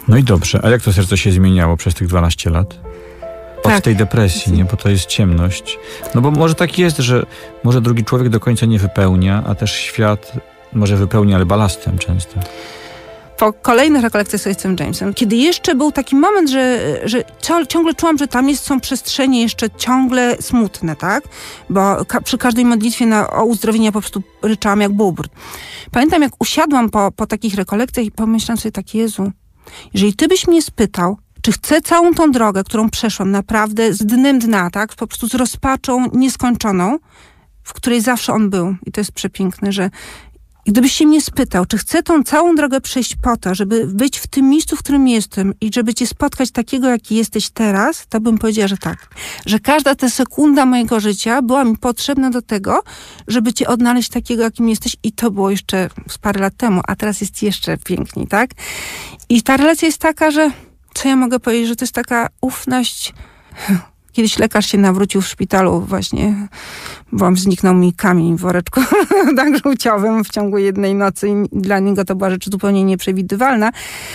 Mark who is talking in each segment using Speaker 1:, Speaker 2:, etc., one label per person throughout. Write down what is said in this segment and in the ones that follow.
Speaker 1: No i dobrze, a jak to serce się zmieniało przez tych 12 lat? Od tej depresji, nie? Bo to jest ciemność. No bo może tak jest, że może drugi człowiek do końca nie wypełnia, a też świat może wypełnia, ale balastem często.
Speaker 2: Po kolejnych rekolekcjach z ojcem Jamesem, kiedy jeszcze był taki moment, że ciągle czułam, że tam są przestrzenie jeszcze ciągle smutne, tak? Bo przy każdej modlitwie o uzdrowienie po prostu ryczałam jak bóbr. Pamiętam, jak usiadłam po takich rekolekcjach i pomyślałam sobie tak, Jezu, jeżeli ty byś mnie spytał, czy chcę całą tą drogę, którą przeszłam naprawdę z dnem dna, tak? Po prostu z rozpaczą nieskończoną, w której zawsze on był. I to jest przepiękne, że gdybyś się mnie spytał, czy chcę tą całą drogę przejść po to, żeby być w tym miejscu, w którym jestem i żeby cię spotkać takiego, jaki jesteś teraz, to bym powiedziała, że tak. Że każda ta sekunda mojego życia była mi potrzebna do tego, żeby cię odnaleźć takiego, jakim jesteś i to było jeszcze z parę lat temu, a teraz jest jeszcze piękniej, tak? I ta relacja jest taka, że co ja mogę powiedzieć, że to jest taka ufność. Kiedyś lekarz się nawrócił w szpitalu właśnie, bo zniknął mi kamień w woreczku tak żółciowym w ciągu jednej nocy i dla niego to była rzecz zupełnie nieprzewidywalna.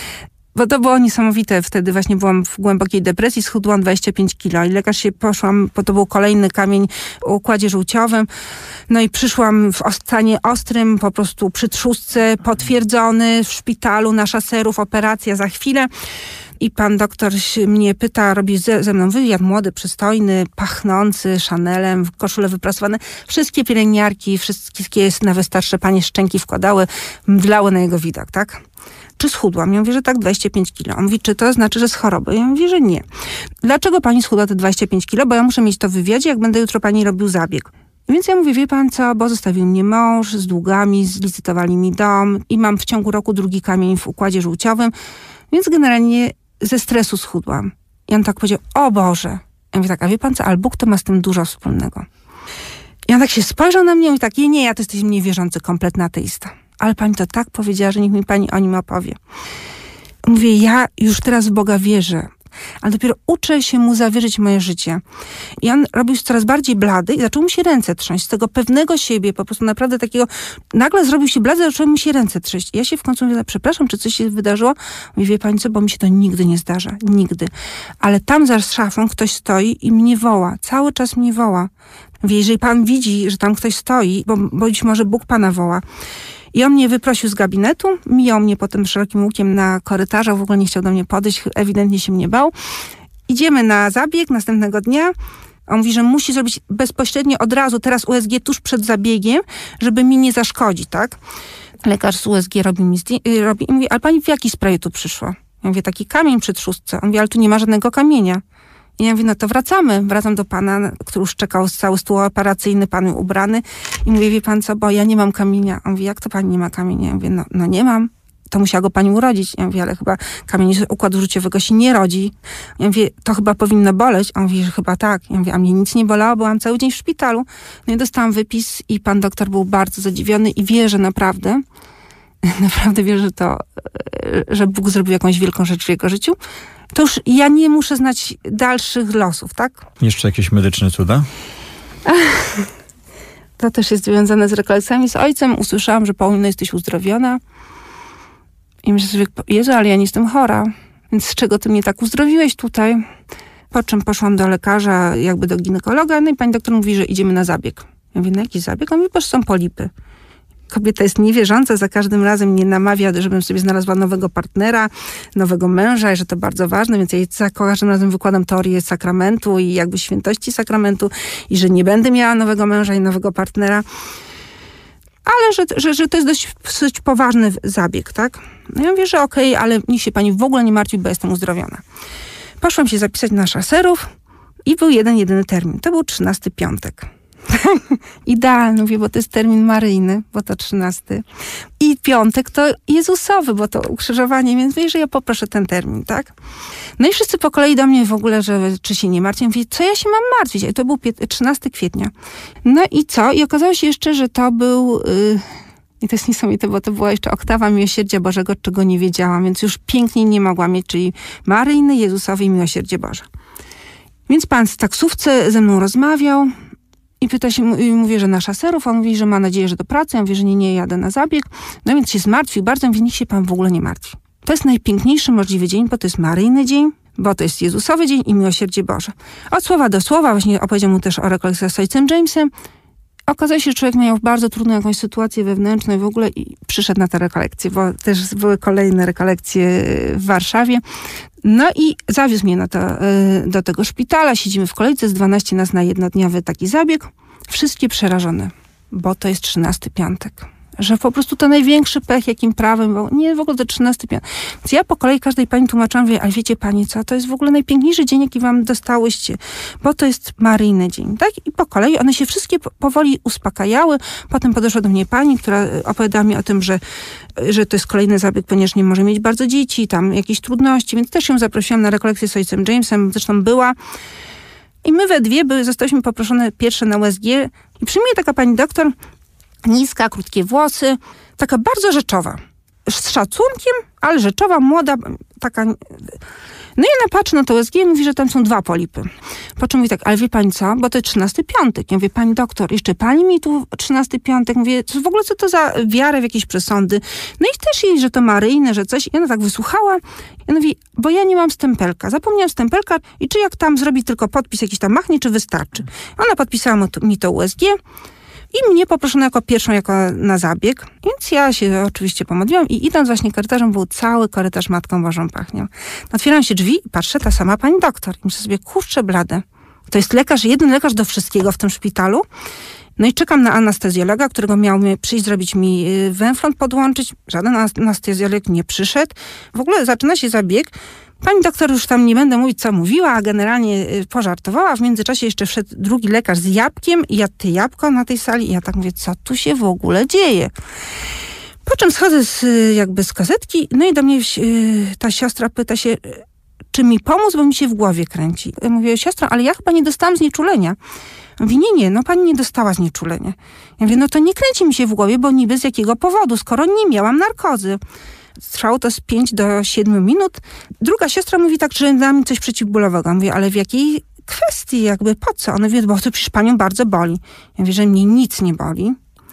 Speaker 2: Bo to było niesamowite. Wtedy właśnie byłam w głębokiej depresji, schudłam 25 kilo i lekarz się poszłam, bo to był kolejny kamień o układzie żółciowym. No i przyszłam w stanie ostrym, po prostu przy trzustce, potwierdzony w szpitalu na Szaserów, operacja za chwilę. I pan doktor mnie pyta, robi ze mną wywiad, młody, przystojny, pachnący Chanelem, koszule wyprasowane. Wszystkie pielęgniarki, wszystkie nawet starsze panie szczęki wkładały, mdlały na jego widok, tak? Czy schudłam? Ja mówię, że tak, 25 kilo. On mówi, czy to znaczy, że z choroby? Ja mówię, że nie. Dlaczego pani schudła te 25 kilo? Bo ja muszę mieć to w wywiadzie, jak będę jutro pani robił zabieg. Więc ja mówię, wie pan co, bo zostawił mnie mąż z długami, zlicytowali mi dom i mam w ciągu roku drugi kamień w układzie żółciowym, więc generalnie ze stresu schudłam. I on tak powiedział, o Boże. Ja mówię tak, a wie pan co, ale Bóg to ma z tym dużo wspólnego. I on tak się spojrzał na mnie i mówi tak, nie, ja to jesteś niewierzący, kompletny ateista. Ale pani to tak powiedziała, że niech mi pani o nim opowie. Mówię, ja już teraz w Boga wierzę, ale dopiero uczę się mu zawierzyć moje życie. I on robił się coraz bardziej blady i zaczął mu się ręce trząść. Z tego pewnego siebie, po prostu naprawdę takiego, nagle zrobił się blady, zaczęły mu się ręce trząść. I ja się w końcu mówię, przepraszam, czy coś się wydarzyło? Mówię, wie pani co, bo mi się to nigdy nie zdarza. Nigdy. Ale tam za szafą ktoś stoi i mnie woła. Cały czas mnie woła. Mówię, jeżeli pan widzi, że tam ktoś stoi, bo być może Bóg pana woła. I on mnie wyprosił z gabinetu, mijał mnie potem szerokim łukiem na korytarzu, w ogóle nie chciał do mnie podejść, ewidentnie się mnie bał. Idziemy na zabieg następnego dnia. On mówi, że musi zrobić bezpośrednio od razu, teraz USG tuż przed zabiegiem, żeby mi nie zaszkodzić, tak? Lekarz z USG robi i mówi, ale pani w jaki sprawie tu przyszła? Ja mówię, taki kamień przy trzustce. On mówi, ale tu nie ma żadnego kamienia. I ja mówię, no to wracam do pana, który już czekał cały stół operacyjny, pan ubrany. I mówię, wie pan co, bo ja nie mam kamienia. On mówi, jak to pani nie ma kamienia? Ja mówię, no nie mam. To musiała go pani urodzić. Ja mówię, ale chyba kamień z układu żółciowego się nie rodzi. Ja mówię, to chyba powinno boleć. On mówi, że chyba tak. Ja mówię, a mnie nic nie bolało, byłam cały dzień w szpitalu. No i dostałam wypis i pan doktor był bardzo zadziwiony i wierzę naprawdę wierzę że Bóg zrobił jakąś wielką rzecz w jego życiu. To już ja nie muszę znać dalszych losów, tak?
Speaker 1: Jeszcze jakieś medyczne cuda?
Speaker 2: To też jest związane z rekolekcjami. Z ojcem usłyszałam, że Paulino, jesteś uzdrowiona. I myślę sobie, Jezu, ale ja nie jestem chora. Więc z czego ty mnie tak uzdrowiłeś tutaj? Po czym poszłam do lekarza, jakby do ginekologa, no i pani doktor mówi, że idziemy na zabieg. Ja mówię, na jaki zabieg? On mówi, bo są polipy. Kobieta jest niewierząca, za każdym razem mnie namawia, żebym sobie znalazła nowego partnera, nowego męża i że to bardzo ważne, więc ja jej za każdym razem wykładam teorię sakramentu i jakby świętości sakramentu i że nie będę miała nowego męża i nowego partnera. Ale że to jest dość poważny zabieg, tak? No ja mówię, że okej, ale niech się pani w ogóle nie martwi, bo jestem uzdrowiona. Poszłam się zapisać na Szaserów i był jedyny termin. To był 13 piątek. Idealny, mówię, bo to jest termin maryjny, bo to 13. I piątek to Jezusowy, bo to ukrzyżowanie, więc mówię, że ja poproszę ten termin, tak? No i wszyscy po kolei do mnie w ogóle, że czy się nie martwię. Mówię, co ja się mam martwić? I to był 13 kwietnia. No i co? I okazało się jeszcze, że to był... I to jest niesamowite, bo to była jeszcze oktawa Miłosierdzia Bożego, czego nie wiedziałam, więc już piękniej nie mogłam mieć, czyli maryjny, Jezusowy i Miłosierdzie Boże. Więc pan z taksówce ze mną rozmawiał i pyta się, i mówię, że na Szaserów, on mówi, że ma nadzieję, że do pracy, ja mówię, że nie jadę na zabieg. No więc się zmartwił bardzo, mówi, niech się pan w ogóle nie martwi. to jest najpiękniejszy możliwy dzień, bo to jest Maryjny dzień, bo to jest Jezusowy dzień i miłosierdzie Boże. Od słowa do słowa, właśnie opowiedział mu też o rekolekcjach z ojcem Jamesem. Okazało się, że człowiek miał bardzo trudną jakąś sytuację wewnętrzną w ogóle i przyszedł na te rekolekcje, bo też były kolejne rekolekcje w Warszawie. No i zawiózł mnie do tego szpitala, siedzimy w kolejce, z 12 nas na jednodniowy taki zabieg. Wszystkie przerażone, bo to jest 13 piątek. Że po prostu to największy pech, jakim prawem, bo nie w ogóle to 13 piątek. Więc ja po kolei każdej pani tłumaczyłam, ale wiecie pani co, to jest w ogóle najpiękniejszy dzień, jaki wam dostałyście, bo to jest Maryjny dzień, tak? I po kolei one się wszystkie powoli uspokajały. Potem podeszła do mnie pani, która opowiadała mi o tym, że to jest kolejny zabieg, ponieważ nie może mieć bardzo dzieci, tam jakieś trudności, więc też ją zaprosiłam na rekolekcję z ojcem Jamesem, zresztą była. I my we dwie zostałyśmy poproszone pierwsze na USG i przy mnie taka pani doktor, niska, krótkie włosy, taka bardzo rzeczowa. Z szacunkiem, ale rzeczowa, młoda, taka... No i ona patrzy na to USG i mówi, że tam są 2 polipy. Po czym mówi tak, ale wie pani co, bo to jest 13 piątek. Ja mówię, pani doktor, jeszcze pani mi tu 13 piątek. Mówię, w ogóle co to za wiarę w jakieś przesądy? No i też jej, że to Maryjne, że coś. I ona tak wysłuchała. I ona mówi, bo ja nie mam stempelka. Zapomniałam stempelka i czy jak tam zrobi tylko podpis jakiś tam machnie, czy wystarczy? Ona podpisała mi to USG. I mnie poproszono jako pierwszą, na zabieg. Więc ja się oczywiście pomodliłam i idąc właśnie korytarzem, był cały korytarz Matką Bożą pachniał. Otwieram się drzwi i patrzę, ta sama pani doktor. I myślę sobie, kurczę blade. To jest lekarz, jeden lekarz do wszystkiego w tym szpitalu. No i czekam na anestezjologa, którego miał przyjść zrobić mi węflon podłączyć. Żaden anestezjolog nie przyszedł. W ogóle zaczyna się zabieg. Pani doktor już tam nie będę mówić, co mówiła, a generalnie pożartowała. W międzyczasie jeszcze wszedł drugi lekarz z jabłkiem i jadł te jabłko na tej sali. I ja tak mówię, co tu się w ogóle dzieje? Po czym schodzę z kasetki, no i do mnie ta siostra pyta się, czy mi pomóc, bo mi się w głowie kręci. Ja mówię, siostra, ale ja chyba nie dostałam znieczulenia. Mówi, nie, no pani nie dostała znieczulenia. Ja mówię, no to nie kręci mi się w głowie, bo niby z jakiego powodu, skoro nie miałam narkozy. Trwało to z 5 do 7 minut. Druga siostra mówi tak, że da mi coś przeciwbólowego. Mówię, ale w jakiej kwestii, jakby po co? Ona mówi, bo to przecież panią bardzo boli. Ja mówię, że mnie nic nie boli.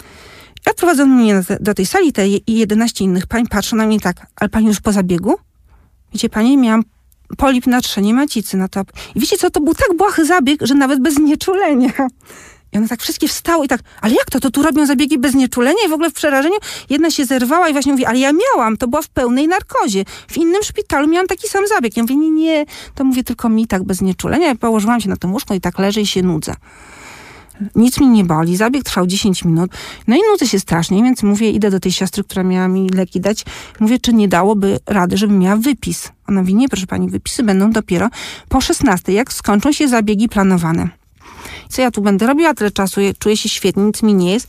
Speaker 2: I odprowadzono mnie do tej sali i 11 innych pań patrzą na mnie tak, ale pani już po zabiegu? Wiecie, pani, miałam polip na trzenie macicy. No to... I wiecie co, to był tak błahy zabieg, że nawet bez znieczulenia. I one tak wszystkie wstały i tak, ale jak to tu robią zabiegi bez znieczulenia? I w ogóle w przerażeniu jedna się zerwała i właśnie mówi, ale ja miałam, to była w pełnej narkozie. W innym szpitalu miałam taki sam zabieg. Ja mówię, nie, to mówię tylko mi tak bez znieczulenia. Ja położyłam się na tym łóżku i tak leżę i się nudzę. Nic mi nie boli, zabieg trwał 10 minut. No i nudzę się strasznie, więc mówię, idę do tej siostry, która miała mi leki dać. Mówię, czy nie dałoby rady, żebym miała wypis. Ona mówi, nie proszę pani, wypisy będą dopiero po 16, jak skończą się zabiegi planowane. Co ja tu będę robiła tyle czasu, czuję się świetnie, nic mi nie jest.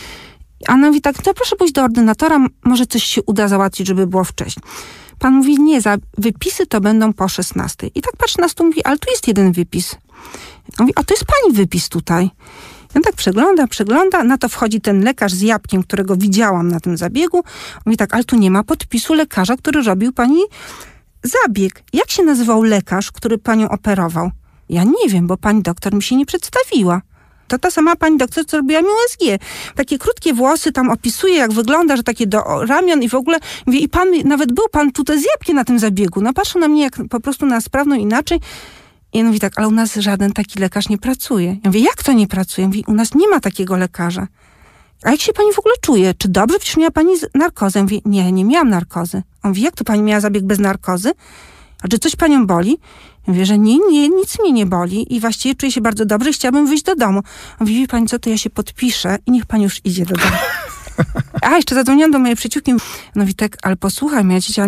Speaker 2: A ona mówi tak, to proszę pójść do ordynatora, może coś się uda załatwić, żeby było wcześniej. Pan mówi, nie, wypisy to będą po 16. I tak patrzy na stół, mówi, ale tu jest jeden wypis. On mówi, a to jest pani wypis tutaj. I on tak przegląda, na to wchodzi ten lekarz z jabłkiem, którego widziałam na tym zabiegu. On mówi tak, ale tu nie ma podpisu lekarza, który robił pani zabieg. Jak się nazywał lekarz, który panią operował? Ja nie wiem, bo pani doktor mi się nie przedstawiła. To ta sama pani doktor, co robiła mi USG. Takie krótkie włosy, tam opisuje, jak wygląda, że takie do ramion i w ogóle. Mówię, i pan, nawet był pan tutaj z jabłkiem na tym zabiegu. No patrzą na mnie jak po prostu na sprawną inaczej. I on mówi tak, ale u nas żaden taki lekarz nie pracuje. Ja mówię, jak to nie pracuje? Mówi, u nas nie ma takiego lekarza. A jak się pani w ogóle czuje? Czy dobrze? Przecież miała pani narkozę. Ja mówię, nie miałam narkozy. On mówi, jak to pani miała zabieg bez narkozy? A czy coś panią boli? Ja mówię, że nie, nic mnie nie boli i właściwie czuję się bardzo dobrze i chciałabym wyjść do domu. On mówi, wie pani co, to ja się podpiszę i niech pani już idzie do domu. A, jeszcze zadzwoniłam do mojej przyjaciółki. No mówi tak, ale posłuchaj, moja ciocia